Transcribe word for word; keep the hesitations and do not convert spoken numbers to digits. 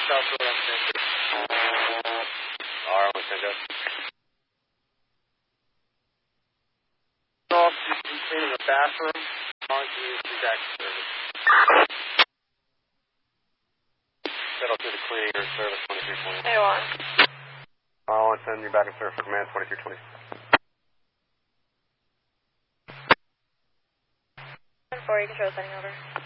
Southfield on Stanford. R one ten, go. Off, just cleaning the bathroom. On to the back service. Settle through the cleaning or service twenty-three twenty. Hey, one. R one ten, you're back in service for command twenty-three twenty. four, you control setting over.